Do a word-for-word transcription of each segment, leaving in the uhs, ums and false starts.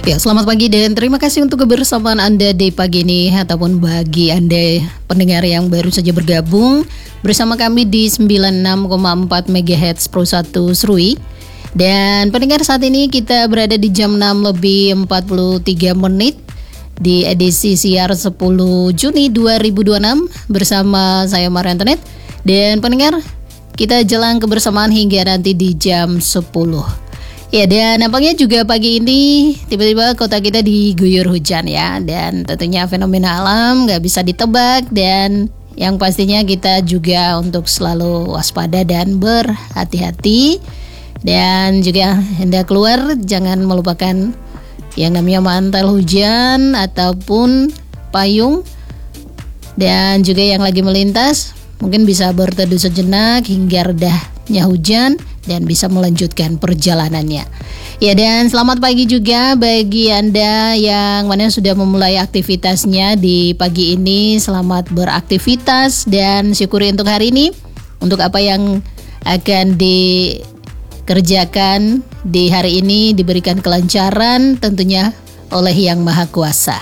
Ya, selamat pagi dan terima kasih untuk kebersamaan Anda di pagi ini ataupun bagi Anda pendengar yang baru saja bergabung bersama kami di sembilan puluh enam koma empat megahertz Pro satu Serui. Dan pendengar, saat ini kita berada di jam enam lebih empat puluh tiga menit di edisi siar sepuluh Juni dua ribu dua puluh enam bersama saya Maria Antoinette. Dan pendengar, kita jalan kebersamaan hingga nanti di jam sepuluh. Ya, dan nampaknya juga pagi ini tiba-tiba kota kita diguyur hujan ya. Dan tentunya fenomena alam gak bisa ditebak. Dan yang pastinya kita juga untuk selalu waspada dan berhati-hati. Dan juga hendak keluar jangan melupakan yang namanya mantel hujan ataupun payung. Dan juga yang lagi melintas mungkin bisa berteduh sejenak hingga redahnya hujan dan bisa melanjutkan perjalanannya. Ya, dan selamat pagi juga bagi Anda yang mana sudah memulai aktivitasnya di pagi ini. Selamat beraktivitas dan syukuri untuk hari ini, untuk apa yang akan dikerjakan di hari ini diberikan kelancaran tentunya oleh Yang Maha Kuasa.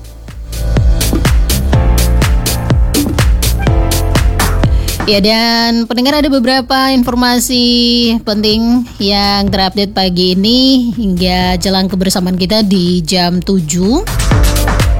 Ya, dan pendengar, ada beberapa informasi penting yang terupdate pagi ini hingga jelang kebersamaan kita di jam tujuh.